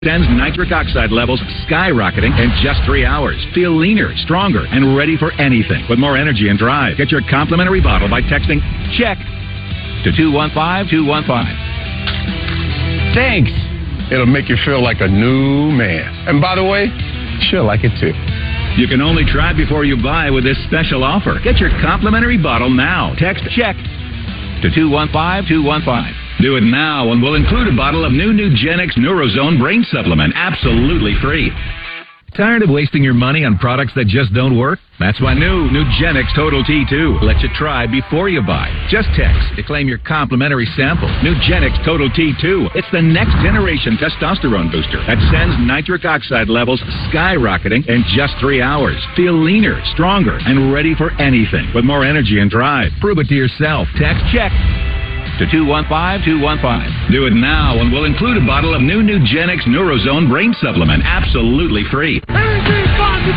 Sends nitric oxide levels skyrocketing in just 3 hours. Feel leaner, stronger, and ready for anything with more energy and drive. Get your complimentary bottle by texting CHECK to 215-215. Thanks. It'll make you feel like a new man. And by the way, she'll like it too. You can only try before you buy with this special offer. Get your complimentary bottle now. Text CHECK to 215-215. Do it now, and we'll include a bottle of new Nugenix Neurozone Brain Supplement, absolutely free. Tired of wasting your money on products that just don't work? That's why new Nugenix Total T2 lets you try before you buy. Just text to claim your complimentary sample. Nugenix Total T2. It's the next generation testosterone booster that sends nitric oxide levels skyrocketing in just 3 hours. Feel leaner, stronger, and ready for anything with more energy and drive. Prove it to yourself. Text CHECK to 215-215. Do it now, and we'll include a bottle of new Nugenix Neurozone Brain Supplement, absolutely free. The NBA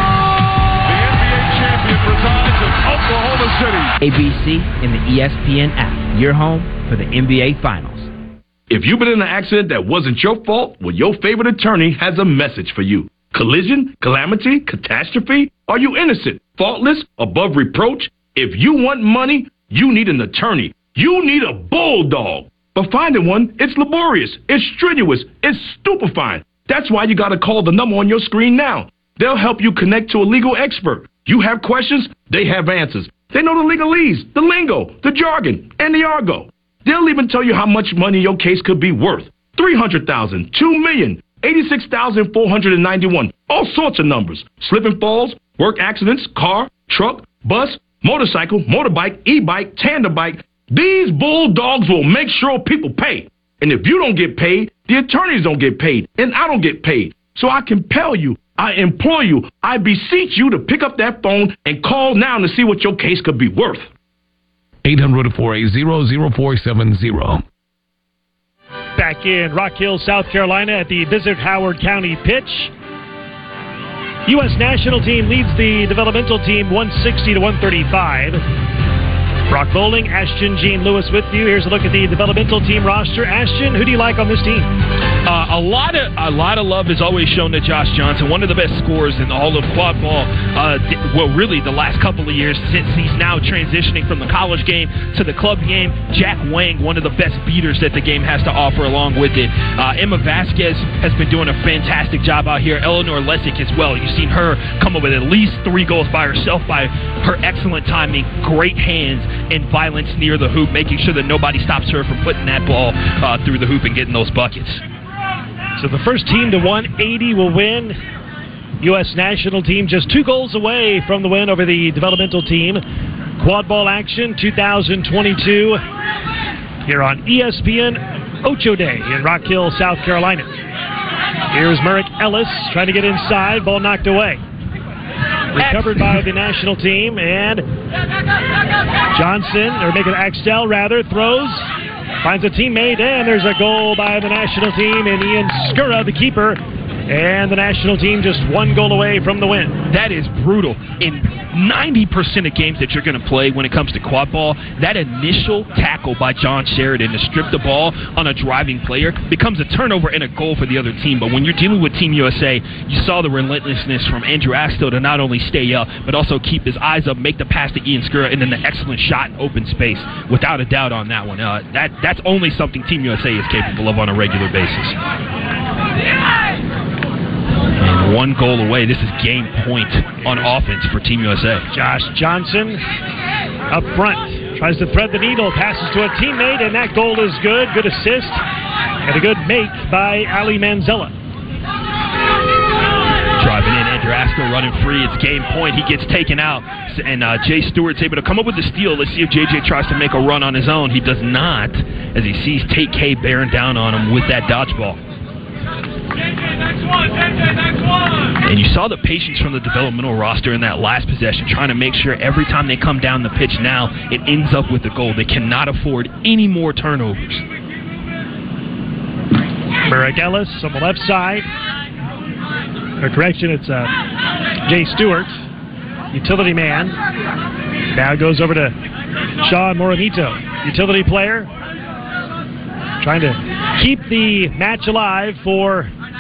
champion resides in Oklahoma City. ABC and the ESPN app, your home for the NBA Finals. If you've been in an accident that wasn't your fault, well, your favorite attorney has a message for you. Collision, calamity, catastrophe? Are you innocent, faultless, above reproach? If you want money, you need an attorney. You need a bulldog. But finding one, it's laborious, it's strenuous, it's stupefying. That's why you got to call the number on your screen now. They'll help you connect to a legal expert. You have questions, they have answers. They know the legalese, the lingo, the jargon, and the argot. They'll even tell you how much money your case could be worth. $300,000, $2 million, $86,491, all sorts of numbers. Slip and falls, work accidents, car, truck, bus, motorcycle, motorbike, e-bike, tandem bike. These bulldogs will make sure people pay. And if you don't get paid, the attorneys don't get paid, and I don't get paid. So I compel you, I implore you, I beseech you to pick up that phone and call now to see what your case could be worth. 800-480-0470. Back in Rock Hill, South Carolina at the Visit Howard County pitch. U.S. national team leads the developmental team 160-135. Brock Bowling, Ashton Jean Lewis with you. Here's a look at the developmental team roster. Ashton, who do you like on this team? A lot of love is always shown to Josh Johnson, one of the best scorers in all of quad ball. Really the last couple of years since he's now transitioning from the college game to the club game. Jack Wang, one of the best beaters that the game has to offer along with it. Emma Vasquez has been doing a fantastic job out here. Eleanor Lessick as well. You've seen her come up with at least 3 goals by herself by her excellent timing, great hands, and violence near the hoop, making sure that nobody stops her from putting that ball through the hoop and getting those buckets. So the first team to 180 will win. U.S. national team just 2 goals away from the win over the developmental team. Quad ball action 2022 here on ESPN Ocho Day in Rock Hill, South Carolina. Here's Merrick Ellis trying to get inside, ball knocked away. Recovered by the national team, and Axtell throws, finds a teammate, and there's a goal by the national team, and Ian Skura, the keeper, and the national team just 1 goal away from the win. That is brutal. In 90% of games that you're going to play when it comes to quad ball, that initial tackle by John Sheridan to strip the ball on a driving player becomes a turnover and a goal for the other team. But when you're dealing with Team USA, you saw the relentlessness from Andrew Axtell to not only stay up, but also keep his eyes up, make the pass to Ian Skura, and then the excellent shot in open space. Without a doubt on that one. That's only something Team USA is capable of on a regular basis. And 1 goal away. This is game point on offense for Team USA. Josh Johnson up front. Tries to thread the needle. Passes to a teammate, and that goal is good. Good assist. And a good make by Ali Manzella. Driving in, Andrew Axtell running free. It's game point. He gets taken out. And Jay Stewart's able to come up with the steal. Let's see if JJ tries to make a run on his own. He does not, as he sees Tate K bearing down on him with that dodgeball. And you saw the patience from the developmental roster in that last possession, trying to make sure every time they come down the pitch now, it ends up with a goal. They cannot afford any more turnovers. Merrick Ellis on the left side. Or correction, it's Jay Stewart, utility man. Now goes over to Sean Moronito, utility player. Trying to keep the match alive for